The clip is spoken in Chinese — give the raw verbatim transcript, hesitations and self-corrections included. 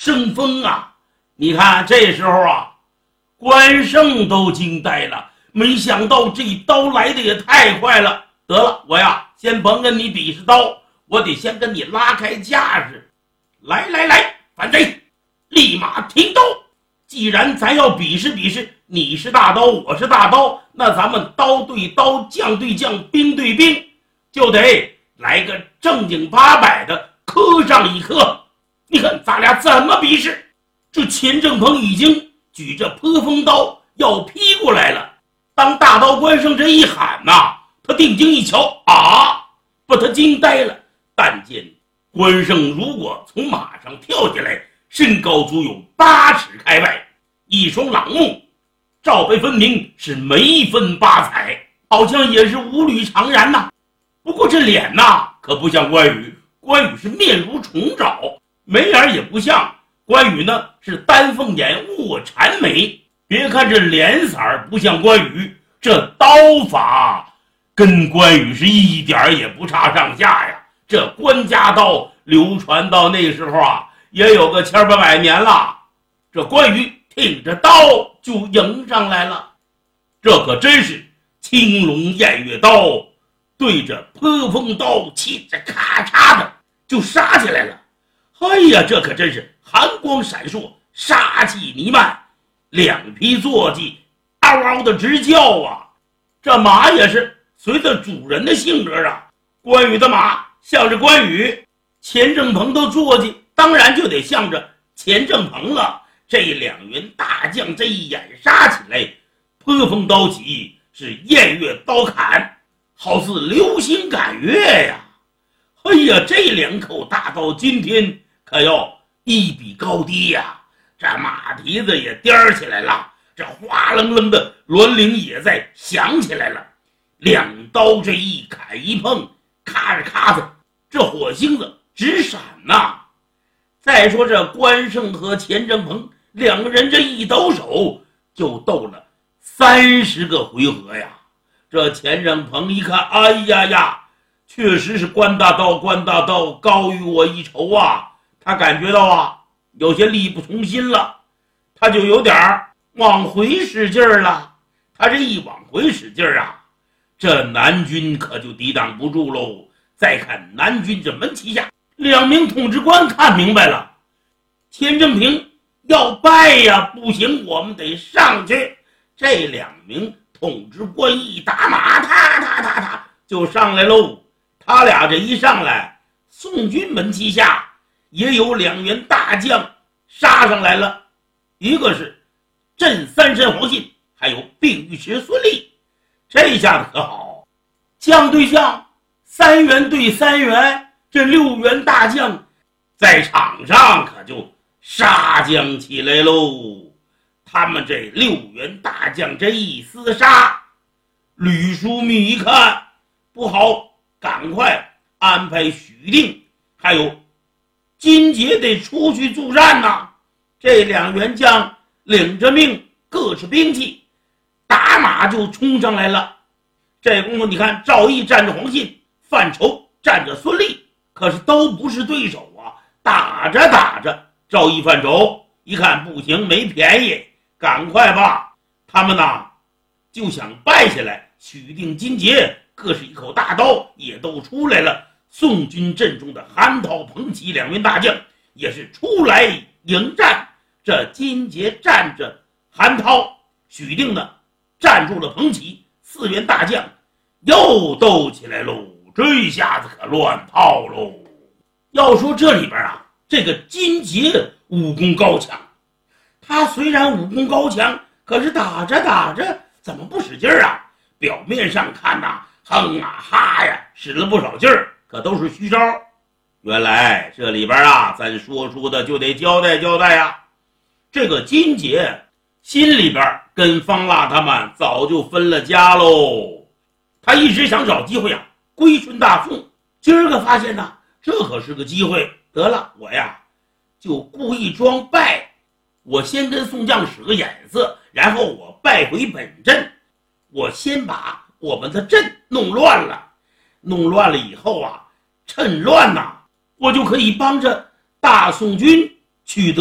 生风啊！你看这时候啊，关胜都惊呆了，没想到这刀来的也太快了。得了，我呀先甭跟你比试刀，我得先跟你拉开架势。来来来，反贼，立马停刀！既然咱要比试比试，你是大刀，我是大刀，那咱们刀对刀，将对将，兵对兵，就得来个正经八百的磕上一磕。你看咱俩怎么比试？这钱正鹏已经举着破风刀要劈过来了。当大刀关胜这一喊呐、啊，他定睛一瞧啊，把他惊呆了。但见关胜如果从马上跳下来，身高足有八尺开外，一双朗目，罩杯分明，是眉分八彩，好像也是五缕长髯呐、啊。不过这脸呐、啊，可不像关羽，关羽是面如重枣，眉眼也不像。关羽呢是丹凤眼，卧蚕眉。别看这脸色不像关羽，这刀法跟关羽是一点也不差上下呀。这关家刀流传到那时候啊，也有个千八百年了。这关羽挺着刀就迎上来了，这可真是青龙偃月刀对着破风刀，气着咔嚓的就杀起来了。哎呀，这可真是寒光闪烁，杀气弥漫，两匹坐骑嗷嗷的直叫啊！这马也是随着主人的性格啊。关羽的马向着关羽，钱正鹏的坐骑当然就得向着钱正鹏了。这两员大将这一眼杀起来，破风刀起，是偃月刀砍，好似流星赶月呀！哎呀，这两口大刀今天可要一比高低呀！这马蹄子也颠起来了，这哗楞楞的銮铃也在响起来了。两刀这一砍一碰，咔着咔着，这火星子直闪呐、啊！再说这关胜和钱正鹏两个人这一抖手就斗了三十个回合呀。这钱正鹏一看，哎呀呀，确实是关大刀关大刀高于我一筹啊。他感觉到啊有些力不从心了，他就有点往回使劲了。他这一往回使劲啊，这南军可就抵挡不住喽。再看南军这门旗下两名统治官看明白了，钱正平要败呀，不行，我们得上去。这两名统治官一打马，踏踏踏踏就上来喽。他俩这一上来，宋军门旗下也有两员大将杀上来了，一个是镇三山黄信，还有并尉迟孙立。这下子可好，将对将，三员对三员，这六员大将在场上可就杀将起来喽。他们这六员大将这一厮杀，吕书密一看不好，赶快安排许定还有金杰得出去助战呐、啊。这两员将领着命，各持兵器，打马就冲上来了。这功夫你看，赵毅站着黄信，范畴站着孙立，可是都不是对手啊。打着打着，赵毅范畴一看不行，没便宜，赶快吧，他们呐就想败下来。许定金杰各是一口大刀也都出来了。宋军阵中的韩涛、彭起两员大将也是出来迎战。这金杰站着韩涛，许定呢站住了彭起，四员大将又斗起来喽。这一下子可乱套喽。要说这里边啊，这个金杰武功高强，他虽然武功高强，可是打着打着怎么不使劲儿啊？表面上看呐、啊，哼啊哈呀，使了不少劲儿，可都是虚招。原来这里边啊，咱说出的就得交代交代啊。这个金杰心里边跟方腊他们早就分了家喽，他一直想找机会啊归顺大宋。今儿个发现呢，这可是个机会，得了，我呀就故意装败，我先跟宋将使个眼色，然后我败回本阵。我先把我们的阵弄乱了，弄乱了以后啊，趁乱呐、啊，我就可以帮着大宋军取得